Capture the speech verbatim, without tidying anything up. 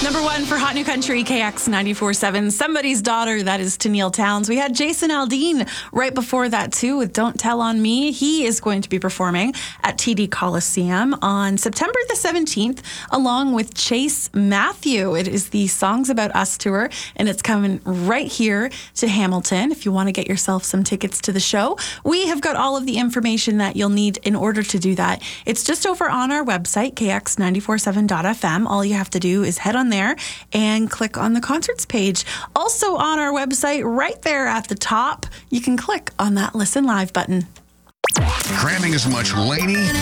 Number one for Hot New Country, K X ninety-four point seven. Somebody's Daughter, that is Tennille Townes. We had Jason Aldean right before that, too, with Don't Tell on Me. He is going to be performing at T D Coliseum on September the seventeenth, along with Chase Matthew. It is the Songs About Us tour, and it's coming right here to Hamilton. If you want to get yourself some tickets to the show, we have got all of the information that you'll need in order to do that. It's just over on our website, K X nine four seven dot f m. All you have to do is head on there and click on the concerts page. Also on our website, right there at the top, you can click on that Listen Live button. Cramming as much Lainey